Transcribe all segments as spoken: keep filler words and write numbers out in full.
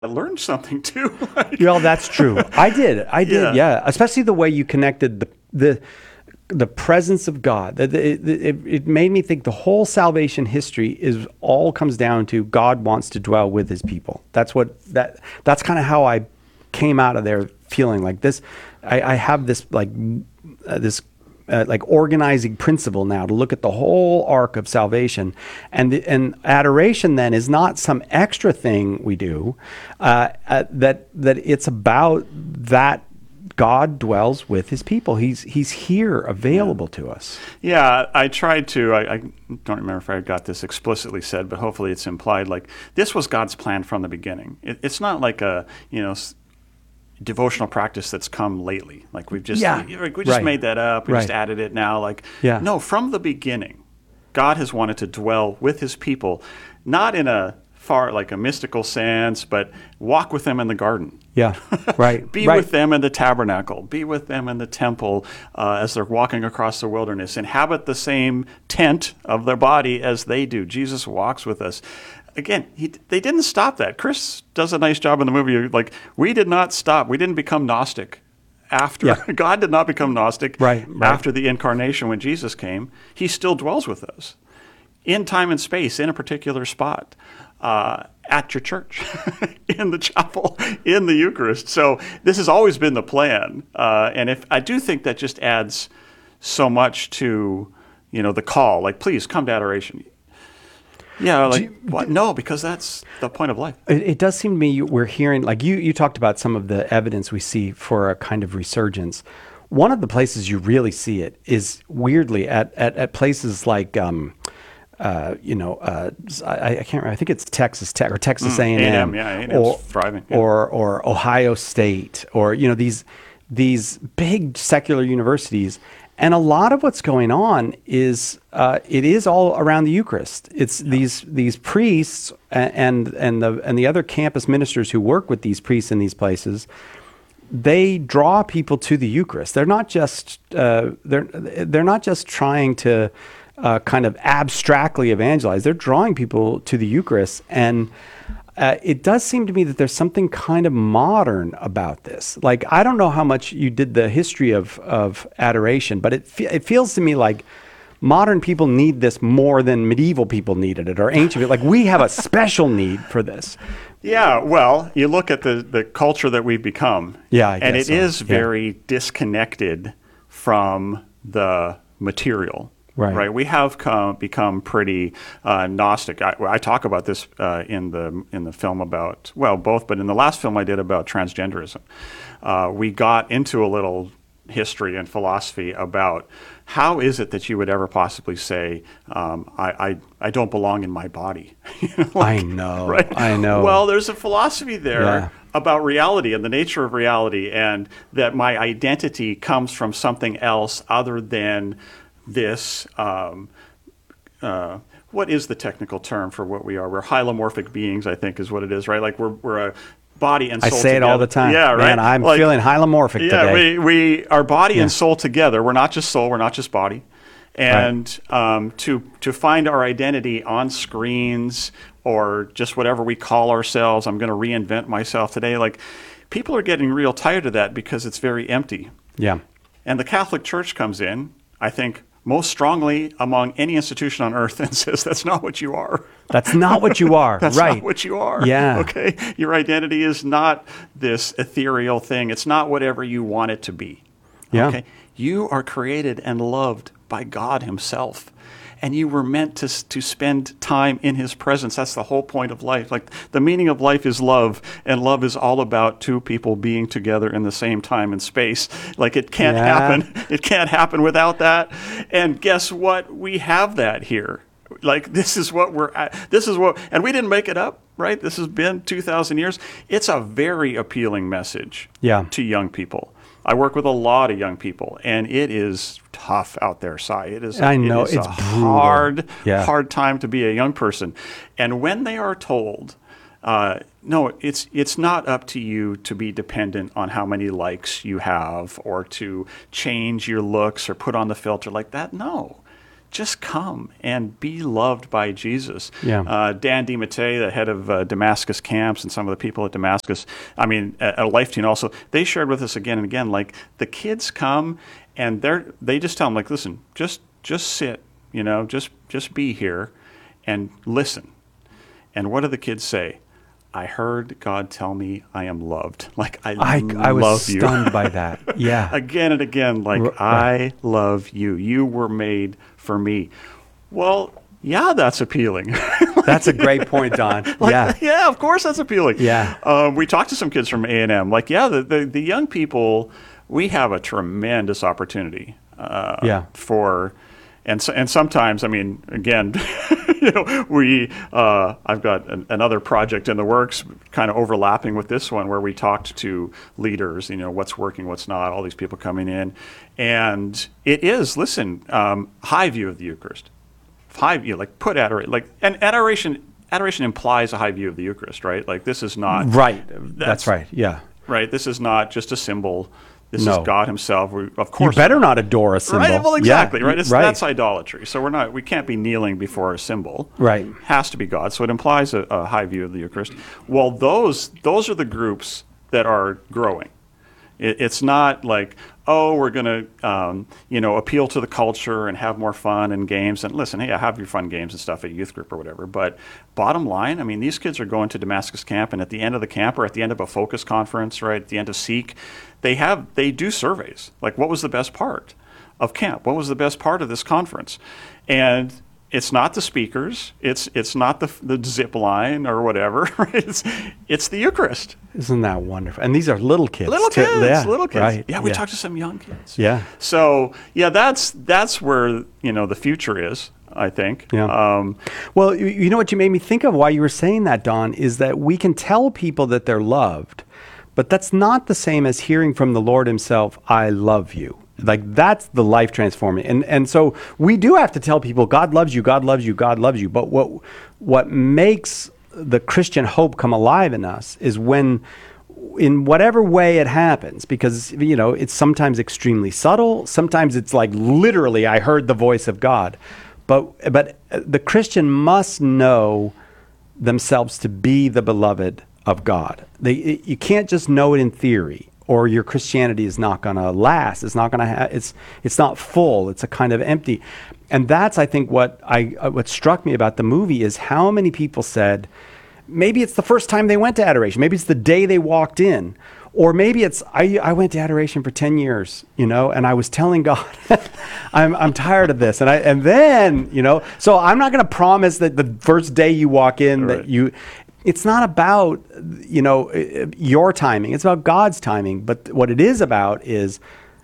I learned something too. Like, Well, that's true. I did. I did. Yeah. Yeah. Especially the way you connected the the the presence of God. That it, it, it made me think the whole salvation history is all comes down to God wants to dwell with His people. That's what that. That's kind of how I came out of there feeling like this. I, I have this like uh, this. Uh, like organizing principle now to look at the whole arc of salvation, and the, and adoration then is not some extra thing we do, uh, uh, that that it's about that God dwells with His people. He's He's here, available to us. Yeah, I tried to. I, I don't remember if I got this explicitly said, but hopefully it's implied. Like this was God's plan from the beginning. It, it's not like a you know. s- devotional practice that's come lately. Like we've just Yeah, like we just right. made that up. We just Right. added it now. Like Yeah. no, from the beginning, God has wanted to dwell with His people, not in a far like a mystical sense, but walk with them in the garden. Yeah, right. Be right. with them in the tabernacle. Be with them in the temple uh, as they're walking across the wilderness. Inhabit the same tent of their body as they do. Jesus walks with us. Again, he, they didn't stop that. Chris does a nice job in the movie. Like, we did not stop. We didn't become Gnostic after. Yeah. God did not become Gnostic Right, right. after the incarnation when Jesus came. He still dwells with us in time and space, in a particular spot, uh, at your church, in the chapel, in the Eucharist. So this has always been the plan. Uh, and if I do think that just adds so much to, you know, the call, like, please come to adoration. Yeah, like, you- what? No, because that's the point of life. It, it does seem to me you- we're hearing, like you, you talked about some of the evidence we see for a kind of resurgence. One of the places you really see it is weirdly at, at, at places like, um, uh, you know, uh, I, I can't remember, I think it's Texas Tech or Texas A and M, A and M, yeah, A and M's or, thriving, yeah. or, or Ohio State, or, you know, these, these big secular universities. And a lot of what's going on is uh, it is all around the Eucharist. It's these these priests a- and and the and the other campus ministers who work with these priests in these places. They draw people to the Eucharist. They're not just uh, they're they're not just trying to uh, kind of abstractly evangelize. They're drawing people to the Eucharist, and uh, it does seem to me that there's something kind of modern about this. Like, I don't know how much you did the history of of adoration, but it fe- it feels to me like modern people need this more than medieval people needed it, or ancient. Like, we have a special need for this. Yeah, well, you look at the, the culture that we've become. Yeah, I and guess it so. is Yeah. very disconnected from the material. Right. Right. We have come, become pretty uh, Gnostic. I, I talk about this uh, in the in the film about, well, both, but in the last film I did about transgenderism. Uh, we got into a little history and philosophy about how is it that you would ever possibly say, um, I, I, I don't belong in my body? You know, like, I know, Right? I know. Well, there's a philosophy there Yeah. about reality and the nature of reality, and that my identity comes from something else other than this. Um, uh, what is the technical term for what we are? We're hylomorphic beings, I think, is what it is, right? Like we're we're a body and I soul say it all the together. time. Yeah, right. Man, I'm Like, feeling hylomorphic yeah, today. we we our body Yeah. and soul together. We're not just soul. We're not just body. And um, to to find our identity on screens or just whatever we call ourselves, I'm going to reinvent myself today. Like, people are getting real tired of that because it's very empty. Yeah. And the Catholic Church comes in, I think, most strongly among any institution on earth and says, that's not what you are. That's not what you are. That's right. not what you are. Yeah. Okay? Your identity is not this ethereal thing. It's not whatever you want it to be. Yeah. Okay? You are created and loved by God Himself. And you were meant to to spend time in His presence. That's the whole point of life. Like, the meaning of life is love, and love is all about two people being together in the same time and space. Like, it can't Yeah. happen. It can't happen without that. And guess what? We have that here. Like, this is what we're at. This is what, and we didn't make it up, right? This has been two thousand years. It's a very appealing message Yeah. to young people. I work with a lot of young people, and it is tough out there, Si. It is, I know, it is it's a brutal. hard, Yeah. hard time to be a young person. And when they are told, uh, no, it's it's not up to you to be dependent on how many likes you have or to change your looks or put on the filter like that. No. just come and be loved by Jesus. Yeah. Uh, Dan DiMattei, the head of uh, Damascus camps, and some of the people at Damascus, I mean, at, at Life Teen also, they shared with us again and again, like the kids come and they're they just tell them, like, listen, just just sit, you know, just just be here and listen. And what do the kids say? I heard God tell me I am loved. Like, I, I, I was love you. stunned by that. Yeah. Again and again, like, Right. I love you. You were made for me. Well, yeah, that's appealing. That's a great point, Don. Like, yeah. yeah, of course that's appealing. Yeah. Um, we talked to some kids from A and M. Like, yeah, the, the, the young people, we have a tremendous opportunity uh, Yeah. for... And so, and sometimes, I mean, again, you know, we uh, I've got an, another project in the works, kind of overlapping with this one, where we talked to leaders. You know, what's working, what's not. All these people coming in, and it is listen, um, high view of the Eucharist, high view, like put adoration, like and adoration. Adoration implies a high view of the Eucharist, right? Like this is not Right. That's, that's right. Yeah. right. This is not just a symbol. This No. is God Himself. We, of You course, better not adore a symbol. right? Well, exactly. Yeah, Right. It's, right. That's idolatry. So we're not. We can't be kneeling before a symbol. Right. Has to be God. So it implies a, a high view of the Eucharist. Well, those those are the groups that are growing. It, it's not like, oh, we're going to um, you know appeal to the culture and have more fun and games. And listen, hey, have your fun games and stuff at youth group or whatever. But bottom line, I mean, these kids are going to Damascus camp, and at the end of the camp or at the end of a focus conference, right, at the end of Seek, they have they do surveys. Like, what was the best part of camp? What was the best part of this conference? And it's not the speakers. It's it's not the the zip line or whatever. Right? It's it's the Eucharist. Isn't that wonderful? And these are little kids. Little too. kids, Yeah, little kids. Right. Yeah, we yeah. talked to some young kids. Yeah. So yeah, that's that's where you know the future is. I think. Yeah. Um, Well, you, you know what you made me think of while you were saying that, Don, is that we can tell people that they're loved, but that's not the same as hearing from the Lord Himself, I love you. Like, that's the life transforming. And and so we do have to tell people, God loves you, God loves you, God loves you. But what what makes the Christian hope come alive in us is when, in whatever way it happens, because, you know, it's sometimes extremely subtle. Sometimes it's like, literally, I heard the voice of God. But but the Christian must know themselves to be the beloved of God. They, you can't just know it in theory, or your Christianity is not going to last. It's not going to have. It's it's not full. It's a kind of empty. And that's, I think, what I uh, what struck me about the movie is how many people said, maybe it's the first time they went to adoration. Maybe it's the day they walked in. Or maybe it's, I, I went to adoration for ten years, you know, and I was telling God, I'm I'm tired of this. And I and then, you know, so I'm not going to promise that the first day you walk in Right. that you, it's not about, you know, your timing. It's about God's timing. But what it is about is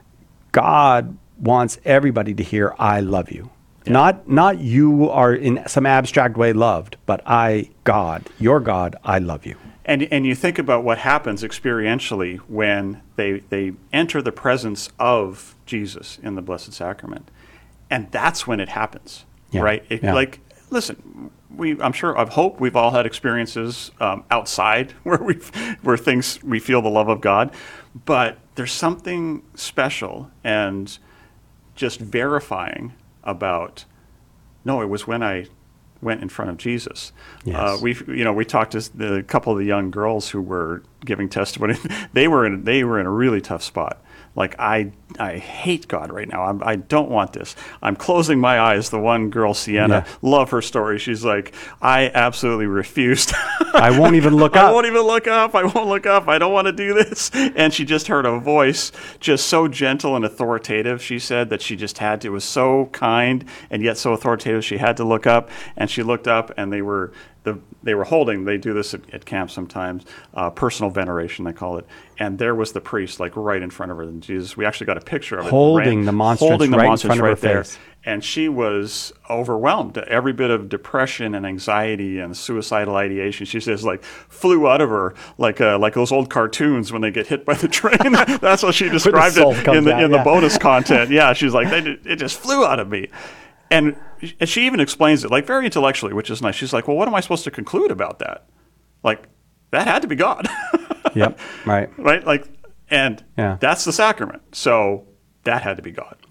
God wants everybody to hear, I love you. Yeah. Not not you are in some abstract way loved, but I, God, your God, I love you. And and you think about what happens experientially when they they enter the presence of Jesus in the Blessed Sacrament, and that's when it happens, Yeah, right? It, yeah. Like, listen, we I'm sure I hope we've all had experiences um, outside where we where things we feel the love of God, but there's something special and just verifying about. No, it was when I went in front of Jesus. Yes. Uh, we, you know, we talked to the, a couple of the young girls who were giving testimony. they were in, they were in a really tough spot. Like, I, I hate God right now. I'm, I don't want this. I'm closing my eyes. The one girl, Sienna, Yeah. love her story. She's like, I absolutely refused. I won't even look I up. won't even look up. I won't look up. I don't want to do this. And she just heard a voice, just so gentle and authoritative, she said, that she just had to. It was so kind and yet so authoritative. She had to look up, and she looked up, and they were the they were holding. They do this at, at camp sometimes. Uh, personal veneration, they call it. And there was the priest, like right in front of her. And Jesus, we actually got a picture of it. Holding ran- the monstrance holding the right in monstrance front of her right there. face. And she was overwhelmed. Every bit of depression and anxiety and suicidal ideation, she says, like, flew out of her like uh, like those old cartoons when they get hit by the train. That's how she described soul it comes in the out, in the yeah. bonus content. Yeah, she's like, they, ju- it just flew out of me. And, and she even explains it, like, very intellectually, which is nice. She's like, well, what am I supposed to conclude about that? Like, that had to be God. Yep. Right. Right? Like, and Yeah. that's the sacrament. So that had to be God. Yep.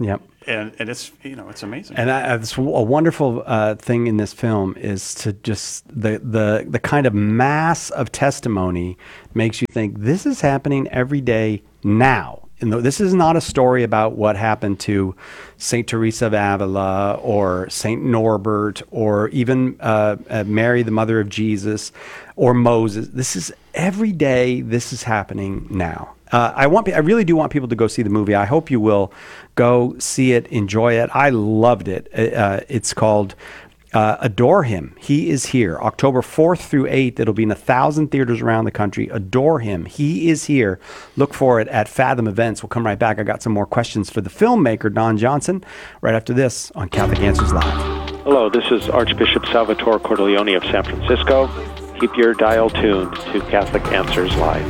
and and it's you know it's amazing. And I, it's a wonderful uh, thing in this film is to just the the the kind of mass of testimony makes you think this is happening every day now. And this is not a story about what happened to Saint Teresa of Avila or Saint Norbert or even uh, uh, Mary, the mother of Jesus, or Moses. This is every day. This is happening now. Uh, I want. I really do want people to go see the movie. I hope you will go see it, enjoy it. I loved it. Uh, it's called Uh, Adore Him. He is here. October fourth through eighth. It'll be in a thousand theaters around the country. Adore Him. He is here. Look for it at Fathom Events. We'll come right back. I got some more questions for the filmmaker, Don Johnson, right after this on Catholic Answers Live. Hello, this is Archbishop Salvatore Cordileone of San Francisco. Keep your dial tuned to Catholic Answers Live.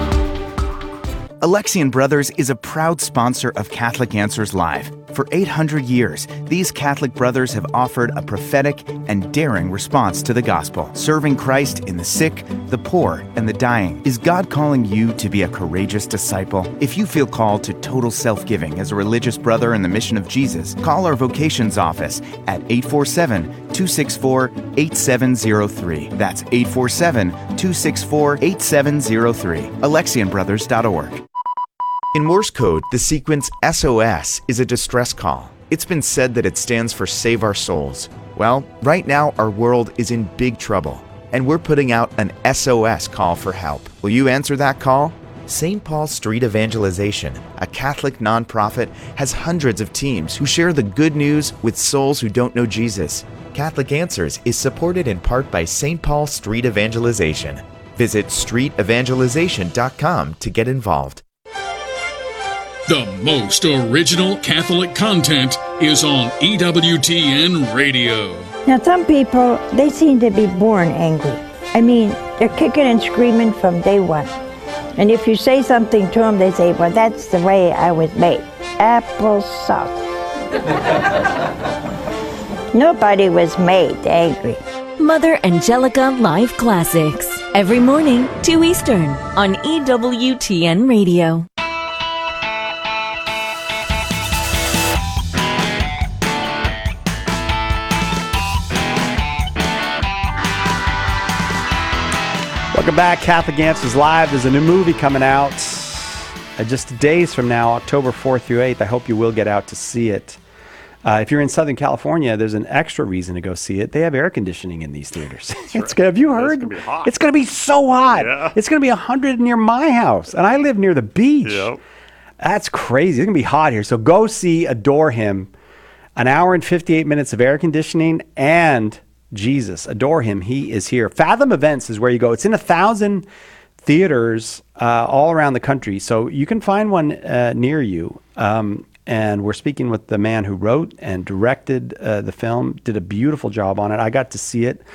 Alexian Brothers is a proud sponsor of Catholic Answers Live. For eight hundred years, these Catholic brothers have offered a prophetic and daring response to the gospel, serving Christ in the sick, the poor, and the dying. Is God calling you to be a courageous disciple? If you feel called to total self-giving as a religious brother in the mission of Jesus, call our vocations office at eight four seven, two six four, eight seven zero three. That's eight four seven, two six four, eight seven zero three. Alexian Brothers dot org. In Morse code, the sequence S O S is a distress call. It's been said that it stands for Save Our Souls. Well, right now our world is in big trouble, and we're putting out an S O S call for help. Will you answer that call? Saint Paul Street Evangelization, a Catholic nonprofit, has hundreds of teams who share the good news with souls who don't know Jesus. Catholic Answers is supported in part by Saint Paul Street Evangelization. Visit street evangelization dot com to get involved. The most original Catholic content is on E W T N Radio. Now, some people, they seem to be born angry. I mean, they're kicking and screaming from day one. And if you say something to them, they say, well, that's the way I was made. Applesauce. Nobody was made angry. Mother Angelica Live Classics. Every morning, two Eastern, on E W T N Radio. Welcome back, Catholic Answers Live. There's a new movie coming out uh, just days from now, October fourth through eighth. I hope you will get out to see it. Uh, if you're in Southern California, there's an extra reason to go see it. They have air conditioning in these theaters. It's right. gonna, have you heard? It's gonna be hot. It's going to be so hot. Yeah. It's going to be one hundred near my house, and I live near the beach. Yep. That's crazy. It's going to be hot here. So go see Adore Him. An hour and fifty-eight minutes of air conditioning and Jesus. Adore Him. He is here. Fathom Events is where you go. It's in a thousand theaters uh, all around the country. So you can find one uh, near you. Um, and we're speaking with the man who wrote and directed uh, the film, did a beautiful job on it. I got to see it.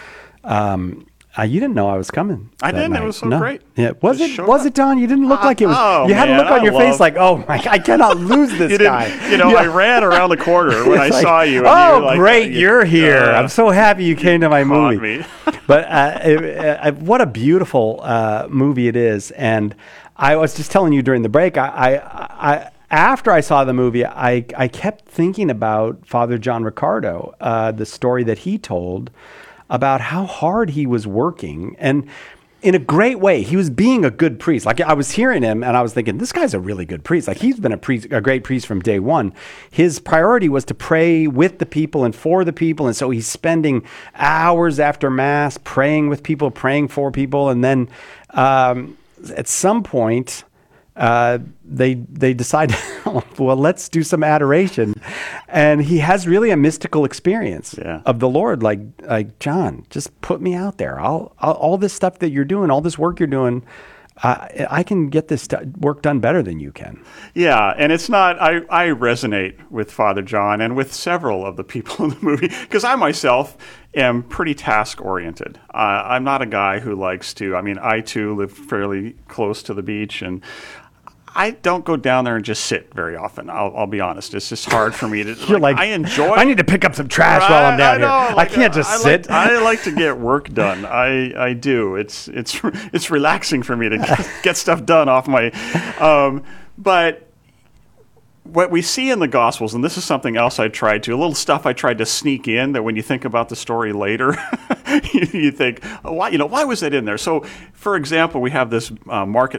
Um, uh, you didn't know I was coming. I that didn't. night. It was so No. great. Yeah. Was Just it? showed Was up. it, Don? You didn't look like it was. Oh, you had a man, look on I your face love- like, oh my, I cannot lose this You guy. didn't, you know, Yeah. I ran around the corner when I It's like, saw you. And oh, you were like, great, uh, you're here. uh, I'm so happy you came to my caught movie. me. But uh, it, uh, what a beautiful uh, movie it is. And I was just telling you during the break, I, I, I after I saw the movie, I, I kept thinking about Father John Riccardo, uh, the story that he told about how hard he was working. And in a great way, he was being a good priest. Like I was hearing him and I was thinking, this guy's a really good priest. Like he's been a priest, a great priest from day one. His priority was to pray with the people and for the people. And so he's spending hours after Mass praying with people, praying for people. And then um, at some point, uh, they they decide, well, let's do some adoration. And he has really a mystical experience Yeah. of the Lord. Like, like John, just put me out there. I'll, I'll all this stuff that you're doing, all this work you're doing, uh, I can get this st- work done better than you can. Yeah, and it's not, I, I resonate with Father John and with several of the people in the movie, because I myself am pretty task-oriented. Uh, I'm not a guy who likes to, I mean, I too live fairly close to the beach, and I don't go down there and just sit very often. I'll, I'll be honest. It's just hard for me to. You're like, I enjoy. I need to pick up some trash while I'm down I know, here. like, I can't just I sit. Like, I like to get work done. I, I do. It's it's it's relaxing for me to get, get stuff done off my. Um, but what we see in the Gospels, and this is something else I tried to, a little stuff I tried to sneak in that when you think about the story later, you, you think, oh, why, you know, why was that in there? So, for example, we have this uh, market